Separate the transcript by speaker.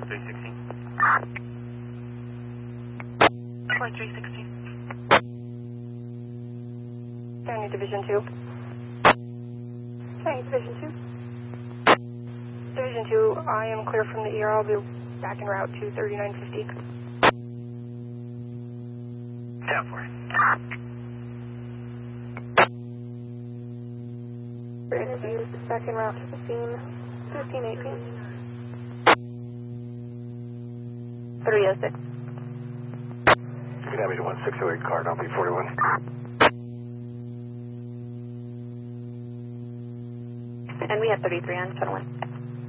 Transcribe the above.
Speaker 1: 316. Flight 316.
Speaker 2: County Division 2. County Division 2. Division 2, I am clear from the ER. I'll be back en route to 3950.
Speaker 1: 10 for it.
Speaker 2: For interviews, back en route to the scene, 1518. 306.
Speaker 1: You can have me to 1608 card, I'll be 41.
Speaker 2: And we have 33 on 1.